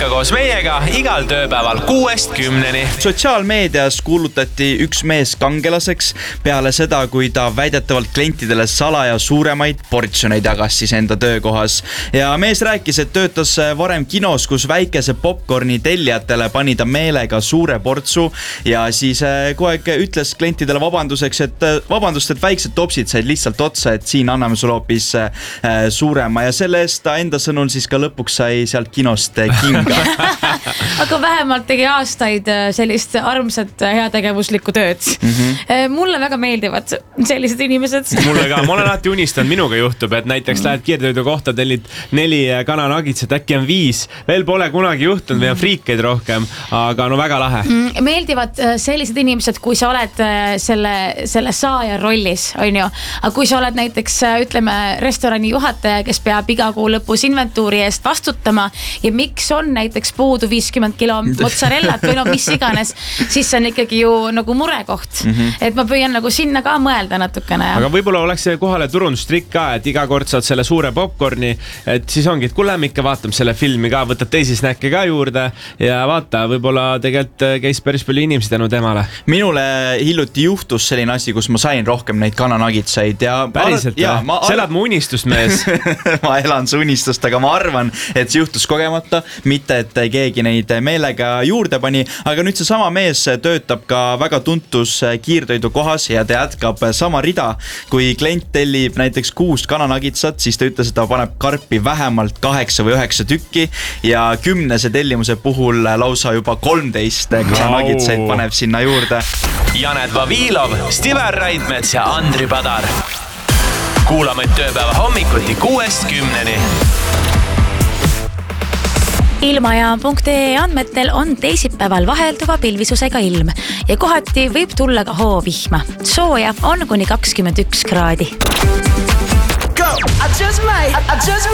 jätka koos meiega igal tööpäeval 6-10. Sotsiaalmeedias kuulutati üks mees kangelaseks peale seda, kui ta väidetavalt klientidele salaja suuremaid portsjoneid jagas siis enda töökohas. Ja mees rääkis, et töötas varem kinos, kus väikese popcorni tellijatele pani ta meelega suure portsu ja siis kogu aeg ütles klientidele vabanduseks, et vabandust, et väiksed topsid said lihtsalt otsa, et siin anname sulle hoopis suurema ja selle eest ta enda sõnul siis ka lõpuks sai sealt kinost kinga. Aga vähemalt tegi aastaid sellist armsat heategevuslikku tööd. Mulle väga meeldivad sellised inimesed. Mulle ka, ma olen alati unistanud, minuga juhtub, et näiteks lähed kiirtoidu kohta, tellid 4 kananagitset, äkki on 5. Veel pole kunagi juhtunud, meil on friikeid rohkem, aga no väga lahe. Meeldivad sellised inimesed, kui sa oled selle saaja rollis, on ju. Aga kui sa oled näiteks, ütleme, restorani juhataja, kes peab iga kuu lõpus inventuuri eest vastutama ja miks on näiteks puudu 50 kilo mozzarellat või no mis iganes, siis see on ikkagi ju nagu murekoht. Et ma püüan nagu sinna ka mõelda natukene. Aga võib-olla oleks see kohale turundustrikk ka, et iga kord saad selle suure popcorni, et siis ongi, et kuule ikka vaatame selle filmi ka, võtad teisi snäkke ka juurde ja vaata, võib-olla tegelikult käis päris palju inimesi tänu temale. Minule hiljuti juhtus selline asi, kus ma sain rohkem neid kananagitsaid ja päriselt, sa elad mu unistust, mees. Ma elan su unistust, aga ma arvan, et see juhtus kogemata, mitte et keegi neid meelega juurde pani, aga nüüd see sama mees töötab ka väga tuntus kiirtoidu kohas ja ta jätkab sama rida. Kui klient tellib näiteks 6 kananagitsat, siis ta ütles, et ta paneb karpi vähemalt 8 või 9 tükki ja 10 tellimuse puhul lausa juba 13 kananagitsaid paneb sinna juurde. Janet Vavilov, Stiver Raidmets ja Andri Padar. Kuulame tööpäeva hommikuti 6-10. Ilmajaam.ee andmetel on teisipäeval vahelduva pilvisusega ilm ja kohati võib tulla ka hoovihma. Sooja on kuni 21 kraadi.